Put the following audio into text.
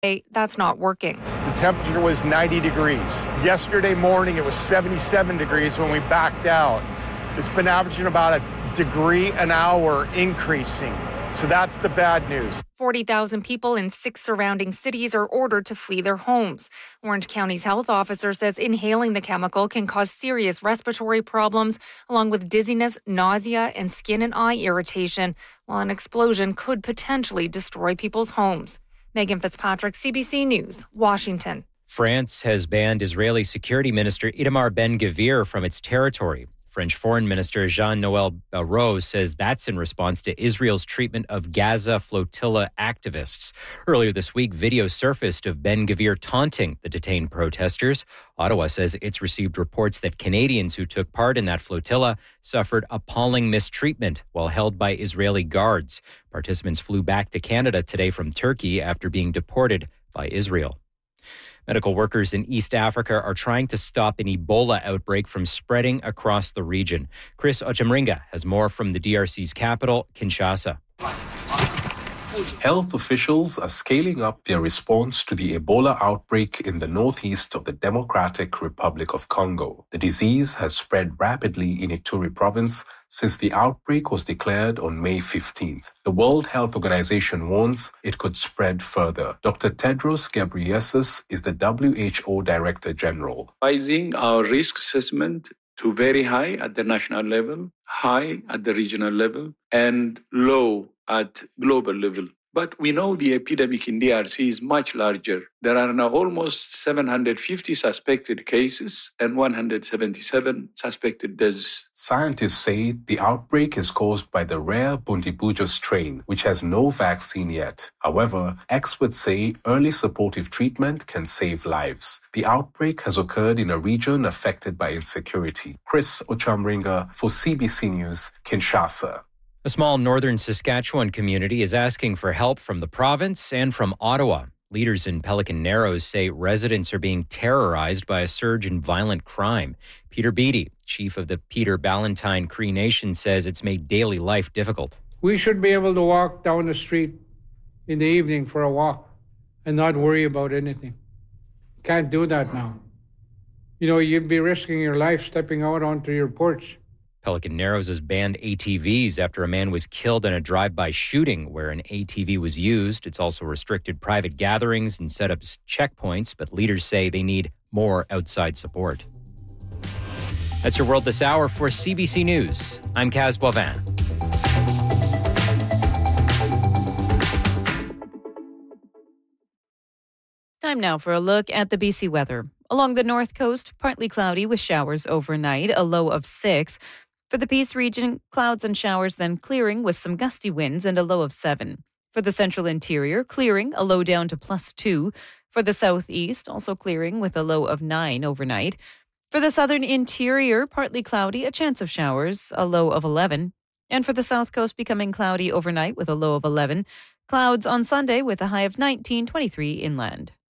That's not working. The temperature was 90 degrees. Yesterday morning, it was 77 degrees when we backed out. It's been averaging about a degree an hour increasing. So that's the bad news. 40,000 people in 6 surrounding cities are ordered to flee their homes. Orange County's health officer says inhaling the chemical can cause serious respiratory problems, along with dizziness, nausea, and skin and eye irritation, while an explosion could potentially destroy people's homes. Megan Fitzpatrick, CBC News, Washington. France has banned Israeli Security Minister Itamar Ben-Gvir from its territory. French Foreign Minister Jean-Noël Barrot says that's in response to Israel's treatment of Gaza flotilla activists. Earlier this week, video surfaced of Ben-Gvir taunting the detained protesters. Ottawa says it's received reports that Canadians who took part in that flotilla suffered appalling mistreatment while held by Israeli guards. Participants flew back to Canada today from Turkey after being deported by Israel. Medical workers in East Africa are trying to stop an Ebola outbreak from spreading across the region. Chris Ochamringa has more from the DRC's capital, Kinshasa. Health officials are scaling up their response to the Ebola outbreak in the northeast of the Democratic Republic of Congo. The disease has spread rapidly in Ituri province since the outbreak was declared on May 15th. The World Health Organization warns it could spread further. Dr. Tedros Ghebreyesus is the WHO Director General. Raising our risk assessment to very high at the national level, high at the regional level, and low at global level. But we know the epidemic in DRC is much larger. There are now almost 750 suspected cases and 177 suspected deaths. Scientists say the outbreak is caused by the rare Bundibujo strain, which has no vaccine yet. However, experts say early supportive treatment can save lives. The outbreak has occurred in a region affected by insecurity. Chris Ochamringa for CBC News, Kinshasa. A small northern Saskatchewan community is asking for help from the province and from Ottawa. Leaders in Pelican Narrows say residents are being terrorized by a surge in violent crime. Peter Beattie, chief of the Peter Ballantine Cree Nation, says it's made daily life difficult. We should be able to walk down the street in the evening for a walk and not worry about anything. Can't do that now. You'd be risking your life stepping out onto your porch. Pelican Narrows has banned ATVs after a man was killed in a drive-by shooting where an ATV was used. It's also restricted private gatherings and set up checkpoints, but leaders say they need more outside support. That's your World This Hour. For CBC News, I'm Kaz Boivin. Time now for a look at the BC weather. Along the north coast, partly cloudy with showers overnight, a low of 6. For the Peace region, clouds and showers then clearing with some gusty winds and a low of 7. For the central interior, clearing, a low down to +2. For the southeast, also clearing with a low of 9 overnight. For the southern interior, partly cloudy, a chance of showers, a low of 11. And for the south coast, becoming cloudy overnight with a low of 11. Clouds on Sunday with a high of 19, 23 inland.